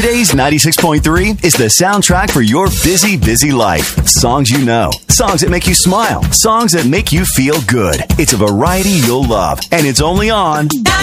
Today's 96.3 is the soundtrack for your busy, busy life. Songs you know, songs that make you smile, songs that make you feel good. It's a variety you'll love, and it's only on 96.3.